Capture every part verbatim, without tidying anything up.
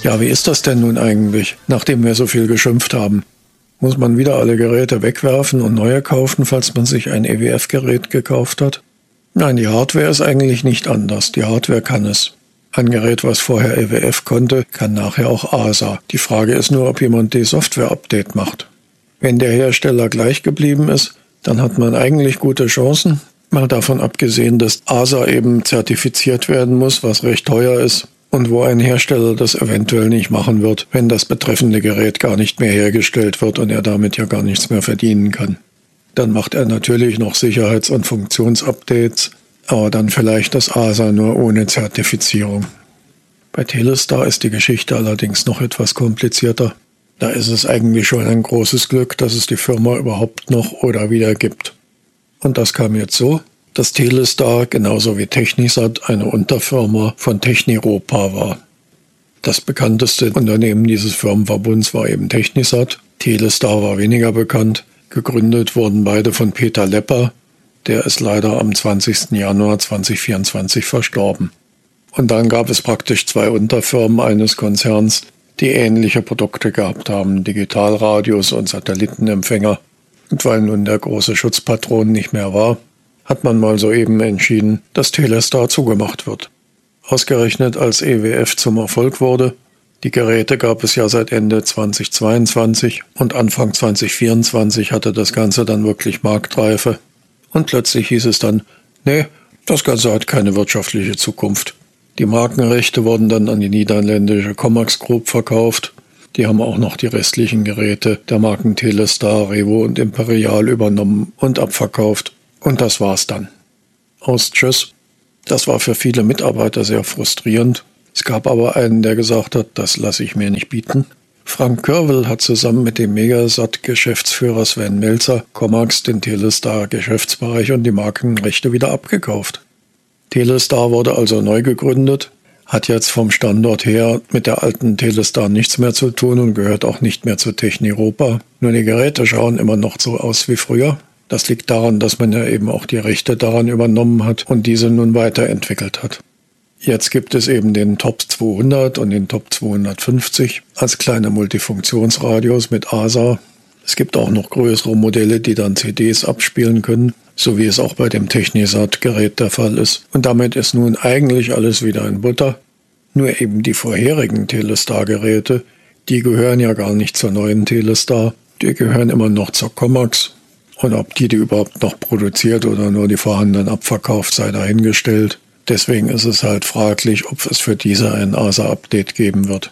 Ja, wie ist das denn nun eigentlich, nachdem wir so viel geschimpft haben? Muss man wieder alle Geräte wegwerfen und neue kaufen, falls man sich ein E W F-Gerät gekauft hat? Nein, die Hardware ist eigentlich nicht anders. Die Hardware kann es. Ein Gerät, was vorher E W F konnte, kann nachher auch A S A. Die Frage ist nur, ob jemand die Software-Update macht. Wenn der Hersteller gleich geblieben ist, dann hat man eigentlich gute Chancen. Mal davon abgesehen, dass A S A eben zertifiziert werden muss, was recht teuer ist. Und wo ein Hersteller das eventuell nicht machen wird, wenn das betreffende Gerät gar nicht mehr hergestellt wird und er damit ja gar nichts mehr verdienen kann. Dann macht er natürlich noch Sicherheits- und Funktionsupdates, aber dann vielleicht das A S A nur ohne Zertifizierung. Bei Telestar ist die Geschichte allerdings noch etwas komplizierter. Da ist es eigentlich schon ein großes Glück, dass es die Firma überhaupt noch oder wieder gibt. Und das kam jetzt so, dass Telestar genauso wie Technisat eine Unterfirma von Techniropa war. Das bekannteste Unternehmen dieses Firmenverbunds war eben Technisat. Telestar war weniger bekannt. Gegründet wurden beide von Peter Lepper. Der ist leider am zwanzigsten Januar zweitausendvierundzwanzig verstorben. Und dann gab es praktisch zwei Unterfirmen eines Konzerns, die ähnliche Produkte gehabt haben, Digitalradios und Satellitenempfänger. Und weil nun der große Schutzpatron nicht mehr war, hat man mal soeben entschieden, dass Telestar zugemacht wird. Ausgerechnet als E W F zum Erfolg wurde. Die Geräte gab es ja seit Ende zweitausendzweiundzwanzig und Anfang zweitausendvierundzwanzig hatte das Ganze dann wirklich Marktreife. Und plötzlich hieß es dann, nee, das Ganze hat keine wirtschaftliche Zukunft. Die Markenrechte wurden dann an die niederländische Comax Group verkauft. Die haben auch noch die restlichen Geräte der Marken Telestar, Revo und Imperial übernommen und abverkauft. Und das war's dann. Aus Tschüss. Das war für viele Mitarbeiter sehr frustrierend. Es gab aber einen, der gesagt hat, das lasse ich mir nicht bieten. Frank Körvel hat zusammen mit dem Megasat-Geschäftsführer Sven Melzer Comax den Telestar-Geschäftsbereich und die Markenrechte wieder abgekauft. Telestar wurde also neu gegründet, hat jetzt vom Standort her mit der alten Telestar nichts mehr zu tun und gehört auch nicht mehr zu Techniropa. Nur die Geräte schauen immer noch so aus wie früher. Das liegt daran, dass man ja eben auch die Rechte daran übernommen hat und diese nun weiterentwickelt hat. Jetzt gibt es eben den Top zweihundert und den Top zweihundertfünfzig als kleine Multifunktionsradios mit A S A. Es gibt auch noch größere Modelle, die dann C Ds abspielen können, so wie es auch bei dem Technisat-Gerät der Fall ist. Und damit ist nun eigentlich alles wieder in Butter. Nur eben die vorherigen Telestar-Geräte, die gehören ja gar nicht zur neuen Telestar. Die gehören immer noch zur Comax. Und ob die die überhaupt noch produziert oder nur die vorhandenen abverkauft, sei dahingestellt. Deswegen ist es halt fraglich, ob es für diese ein A S A-Update geben wird.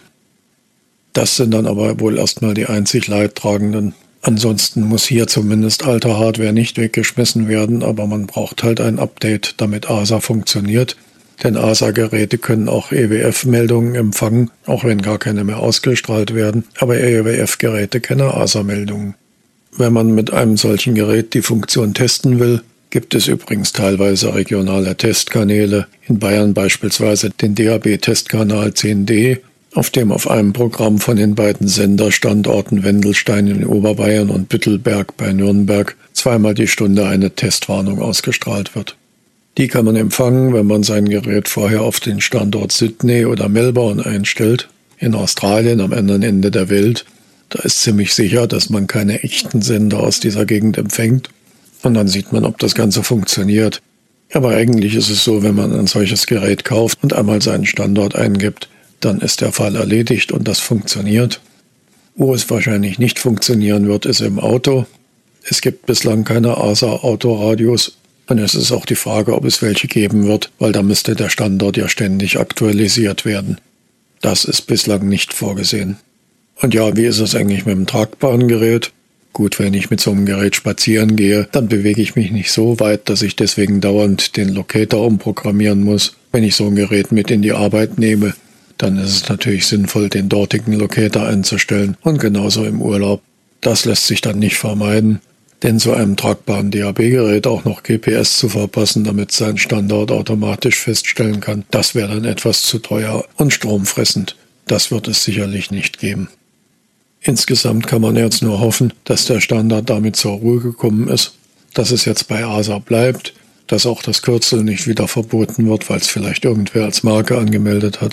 Das sind dann aber wohl erstmal die einzig Leidtragenden. Ansonsten muss hier zumindest alte Hardware nicht weggeschmissen werden, aber man braucht halt ein Update, damit A S A funktioniert. Denn A S A-Geräte können auch E W F-Meldungen empfangen, auch wenn gar keine mehr ausgestrahlt werden. Aber E W F-Geräte kennen A S A-Meldungen. Wenn man mit einem solchen Gerät die Funktion testen will, gibt es übrigens teilweise regionale Testkanäle. In Bayern beispielsweise den D A B-Testkanal zehn D, auf dem auf einem Programm von den beiden Senderstandorten Wendelstein in Oberbayern und Büttelberg bei Nürnberg zweimal die Stunde eine Testwarnung ausgestrahlt wird. Die kann man empfangen, wenn man sein Gerät vorher auf den Standort Sydney oder Melbourne einstellt, in Australien am anderen Ende der Welt. Da ist ziemlich sicher, dass man keine echten Sender aus dieser Gegend empfängt. Und dann sieht man, ob das Ganze funktioniert. Aber eigentlich ist es so, wenn man ein solches Gerät kauft und einmal seinen Standort eingibt, dann ist der Fall erledigt und das funktioniert. Wo es wahrscheinlich nicht funktionieren wird, ist im Auto. Es gibt bislang keine A S A-Autoradios. Und es ist auch die Frage, ob es welche geben wird, weil da müsste der Standort ja ständig aktualisiert werden. Das ist bislang nicht vorgesehen. Und ja, wie ist es eigentlich mit dem tragbaren Gerät? Gut, wenn ich mit so einem Gerät spazieren gehe, dann bewege ich mich nicht so weit, dass ich deswegen dauernd den Locator umprogrammieren muss. Wenn ich so ein Gerät mit in die Arbeit nehme, dann ist es natürlich sinnvoll, den dortigen Locator einzustellen. Und genauso im Urlaub. Das lässt sich dann nicht vermeiden. Denn zu einem tragbaren D A B-Gerät auch noch G P S zu verpassen, damit sein Standort automatisch feststellen kann, das wäre dann etwas zu teuer und stromfressend. Das wird es sicherlich nicht geben. Insgesamt kann man jetzt nur hoffen, dass der Standard damit zur Ruhe gekommen ist, dass es jetzt bei A S A bleibt, dass auch das Kürzel nicht wieder verboten wird, weil es vielleicht irgendwer als Marke angemeldet hat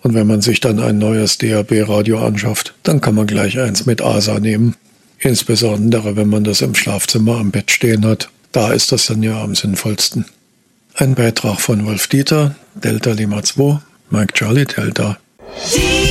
Und wenn man sich dann ein neues D A B-Radio anschafft, dann kann man gleich eins mit A S A nehmen. Insbesondere, wenn man das im Schlafzimmer am Bett stehen hat. Da ist das dann ja am sinnvollsten. Ein Beitrag von Wolf Dieter, Delta Lima zwei, Mike Charlie Delta.